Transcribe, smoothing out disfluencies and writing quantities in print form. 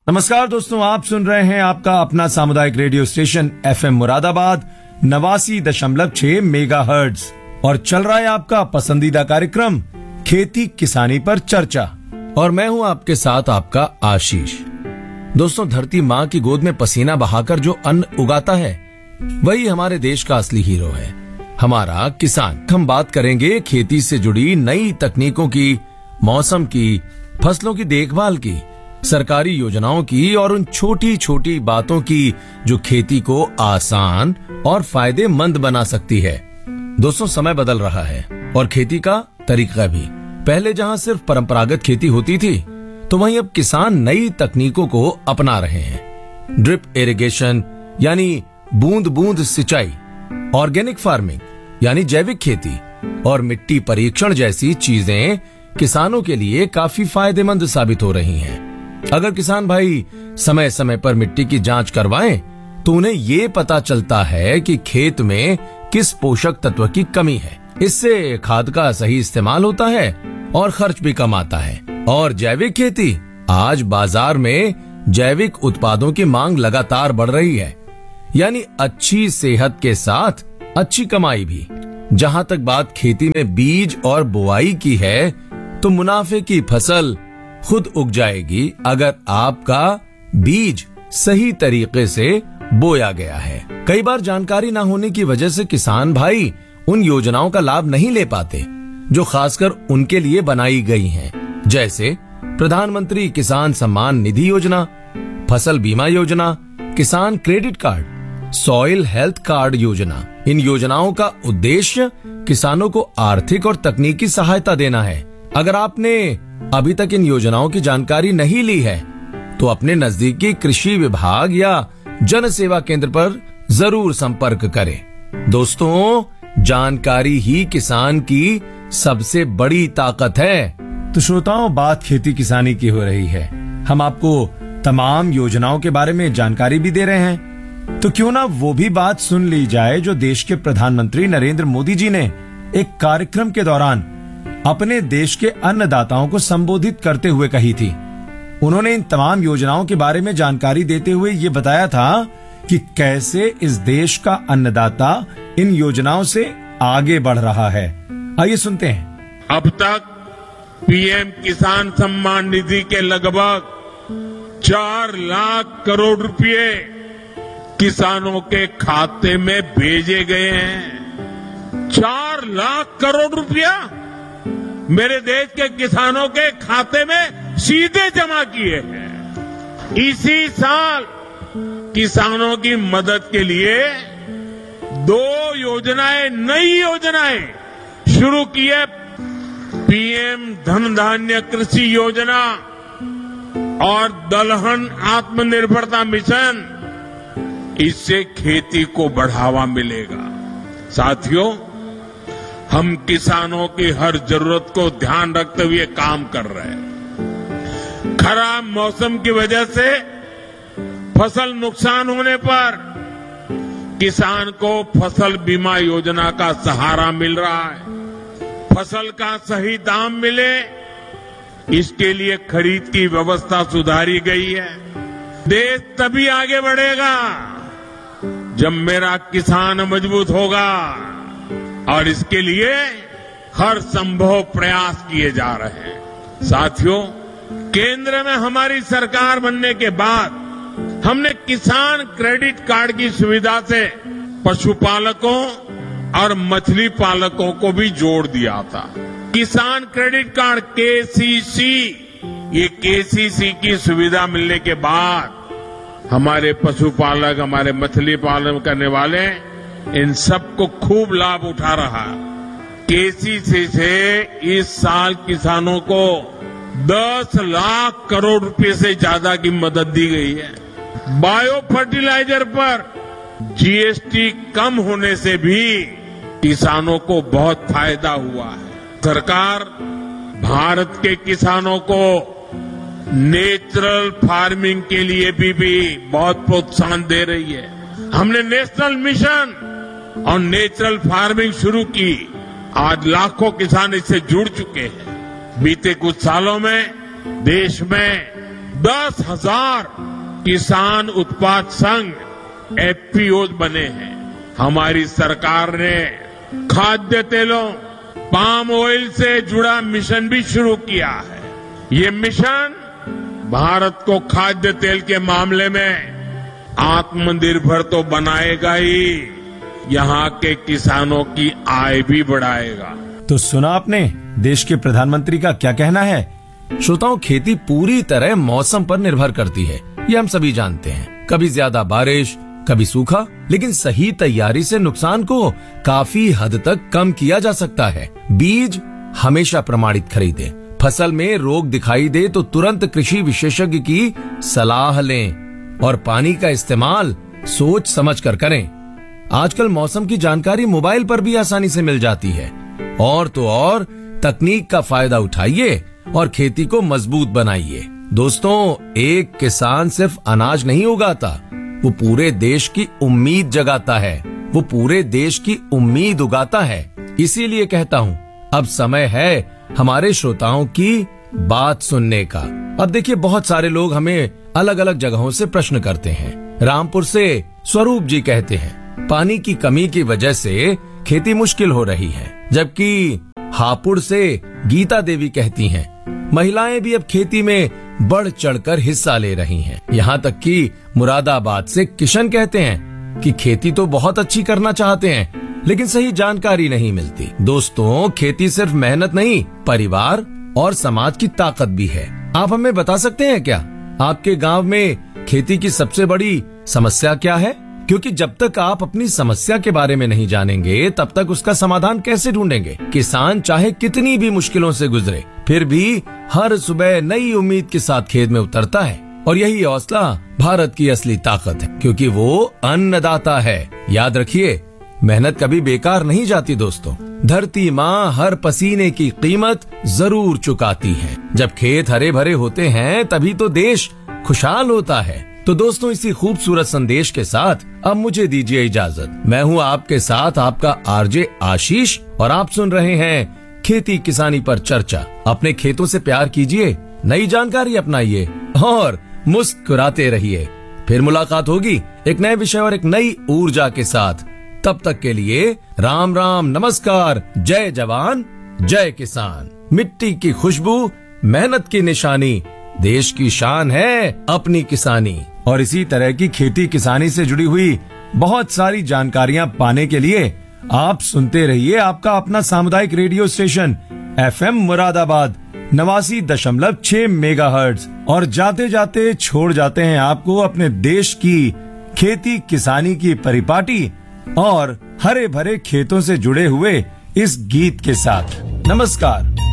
नमस्कार दोस्तों, आप सुन रहे हैं आपका अपना सामुदायिक radio station FM Moradabad 89.6 megahertz और चल रहा है आपका पसंदीदा कार्यक्रम खेती किसानी पर चर्चा। और मैं हूं आपके साथ आपका आशीष। दोस्तों, धरती माँ की गोद में पसीना बहाकर जो अन्न उगाता है वही हमारे देश का असली हीरो है, हमारा किसान। हम बात करेंगे खेती से जुड़ी नई तकनीकों की, मौसम की, फसलों की देखभाल की, सरकारी योजनाओं की और उन छोटी छोटी बातों की जो खेती को आसान और फायदेमंद बना सकती है। दोस्तों, समय बदल रहा है और खेती का तरीका भी। पहले जहां सिर्फ परंपरागत खेती होती थी, तो वहीं अब किसान नई तकनीकों को अपना रहे हैं। ड्रिप इरिगेशन यानी बूंद बूंद सिंचाई, ऑर्गेनिक फार्मिंग यानी जैविक खेती और मिट्टी परीक्षण जैसी चीजें किसानों के लिए काफी फायदेमंद साबित हो रही हैं। अगर किसान भाई समय समय पर मिट्टी की जांच करवाएं, तो उन्हें ये पता चलता है कि खेत में किस पोषक तत्व की कमी है। इससे खाद का सही इस्तेमाल होता है और खर्च भी कम आता है। और जैविक खेती, आज बाजार में जैविक उत्पादों की मांग लगातार बढ़ रही है, यानी अच्छी सेहत के साथ अच्छी कमाई भी। जहां तक बात खेती में बीज और बुआई की है, तो मुनाफे की फसल खुद उग जाएगी अगर आपका बीज सही तरीके से बोया गया है। कई बार जानकारी न होने की वजह से किसान भाई उन योजनाओं का लाभ नहीं ले पाते जो खासकर उनके लिए बनाई गई हैं, जैसे प्रधानमंत्री किसान सम्मान निधि योजना, फसल बीमा योजना, किसान credit card, soil health card योजना। इन योजनाओं का उद्देश्य किसानों को आर्थिक और तकनीकी सहायता देना है। अगर आपने अभी तक इन योजनाओं की जानकारी नहीं ली है, तो अपने नजदीकी कृषि विभाग या जन सेवा केंद्र पर जरूर संपर्क करें। दोस्तों, जानकारी ही किसान की सबसे बड़ी ताकत है। तो श्रोताओं, बात खेती किसानी की हो रही है। हम आपको तमाम योजनाओं के बारे में जानकारी भी दे रहे हैं, तो क्यों ना वो भी बात सुन ली जाए जो देश के प्रधानमंत्री नरेंद्र मोदी जी ने एक कार्यक्रम के दौरान अपने देश के अन्नदाताओं को संबोधित करते हुए कही थी। उन्होंने इन तमाम योजनाओं के बारे में जानकारी देते हुए ये बताया था कि कैसे इस देश का अन्नदाता इन योजनाओं से आगे बढ़ रहा है। आइए सुनते हैं। अब तक पीएम किसान सम्मान निधि के लगभग 4 लाख करोड़ रुपए किसानों के खाते में भेजे गए हैं। 4 लाख करोड़ रुपया मेरे देश के किसानों के खाते में सीधे जमा किए हैं। इसी साल किसानों की मदद के लिए 2 योजनाएं, नई योजनाएं शुरू की है। पीएम धन धान्य कृषि योजना और दलहन आत्मनिर्भरता मिशन। इससे खेती को बढ़ावा मिलेगा। साथियों, हम किसानों की हर जरूरत को ध्यान रखते हुए काम कर रहे हैं। खराब मौसम की वजह से फसल नुकसान होने पर किसान को फसल बीमा योजना का सहारा मिल रहा है। फसल का सही दाम मिले, इसके लिए खरीद की व्यवस्था सुधारी गई है। देश तभी आगे बढ़ेगा जब मेरा किसान मजबूत होगा, और इसके लिए हर संभव प्रयास किए जा रहे हैं। साथियों, केंद्र में हमारी सरकार बनने के बाद हमने किसान क्रेडिट कार्ड की सुविधा से पशुपालकों और मछली पालकों को भी जोड़ दिया था। किसान क्रेडिट कार्ड केसीसी, ये केसीसी की सुविधा मिलने के बाद हमारे पशुपालक, हमारे मछली पालन करने वाले इन सबको खूब लाभ उठा रहा है। केसीसी से इस साल किसानों को 10 लाख करोड़ रुपए से ज्यादा की मदद दी गई है। बायो फर्टिलाइजर पर जीएसटी कम होने से भी किसानों को बहुत फायदा हुआ है। सरकार भारत के किसानों को नेचुरल फार्मिंग के लिए भी बहुत प्रोत्साहन दे रही है। हमने नेशनल मिशन और नेचुरल फार्मिंग शुरू की। आज लाखों किसान इससे जुड़ चुके हैं। बीते कुछ सालों में देश में 10,000 किसान उत्पाद संघ एफपीओ बने हैं। हमारी सरकार ने खाद्य तेलों, पाम ऑयल से जुड़ा मिशन भी शुरू किया है। ये मिशन भारत को खाद्य तेल के मामले में आत्मनिर्भर तो बनाएगा ही, यहाँ के किसानों की आय भी बढ़ाएगा। तो सुना आपने देश के प्रधानमंत्री का क्या कहना है। श्रोताओं, खेती पूरी तरह मौसम पर निर्भर करती है, ये हम सभी जानते हैं। कभी ज्यादा बारिश, कभी सूखा, लेकिन सही तैयारी से नुकसान को काफी हद तक कम किया जा सकता है। बीज हमेशा प्रमाणित खरीदें। फसल में रोग दिखाई दे तो तुरंत कृषि विशेषज्ञ की सलाह लें और पानी का इस्तेमाल सोच समझ कर करें। आजकल मौसम की जानकारी मोबाइल पर भी आसानी से मिल जाती है। और तो और तकनीक का फायदा उठाइए और खेती को मजबूत बनाइए। दोस्तों, एक किसान सिर्फ अनाज नहीं उगाता, वो पूरे देश की उम्मीद जगाता है, वो पूरे देश की उम्मीद उगाता है। इसीलिए कहता हूँ, अब समय है हमारे श्रोताओं की बात सुनने का। अब देखिए, बहुत सारे लोग हमें अलग अलग जगहों से प्रश्न करते हैं। रामपुर से स्वरूप जी कहते हैं, पानी की कमी की वजह से खेती मुश्किल हो रही है। जबकि हापुड़ से गीता देवी कहती हैं, महिलाएं भी अब खेती में बढ़ चढ़कर हिस्सा ले रही हैं। यहाँ तक कि मुरादाबाद से किशन कहते हैं कि खेती तो बहुत अच्छी करना चाहते हैं, लेकिन सही जानकारी नहीं मिलती। दोस्तों, खेती सिर्फ मेहनत नहीं, परिवार और समाज की ताकत भी है। आप हमें बता सकते हैं क्या, आपके गांव में खेती की सबसे बड़ी समस्या क्या है? क्योंकि जब तक आप अपनी समस्या के बारे में नहीं जानेंगे, तब तक उसका समाधान कैसे ढूंढेंगे? किसान चाहे कितनी भी मुश्किलों से गुजरे, फिर भी हर सुबह नई उम्मीद के साथ खेत में उतरता है। और यही हौसला भारत की असली ताकत है, क्योंकि वो अन्नदाता है। याद रखिए, मेहनत कभी बेकार नहीं जाती दोस्तों। धरती माँ हर पसीने की कीमत जरूर चुकाती है। जब खेत हरे भरे होते हैं, तभी तो देश खुशहाल होता है। तो दोस्तों, इसी खूबसूरत संदेश के साथ अब मुझे दीजिए इजाजत। मैं हूँ आपके साथ आपका आरजे आशीष, और आप सुन रहे हैं खेती किसानी पर चर्चा। अपने खेतों से प्यार कीजिए, नई जानकारी अपनाइए और मुस्कुराते रहिए। फिर मुलाकात होगी एक नए विषय और एक नई ऊर्जा के साथ। तब तक के लिए राम राम, नमस्कार, जय जवान जय किसान। मिट्टी की खुशबू, मेहनत की निशानी, देश की शान है अपनी किसानी। और इसी तरह की खेती किसानी से जुड़ी हुई बहुत सारी जानकारियां पाने के लिए आप सुनते रहिए आपका अपना सामुदायिक radio station FM Moradabad 89.6 megahertz. और जाते जाते छोड़ जाते हैं आपको अपने देश की खेती किसानी की परिपाटी और हरे भरे खेतों से जुड़े हुए इस गीत के साथ। नमस्कार।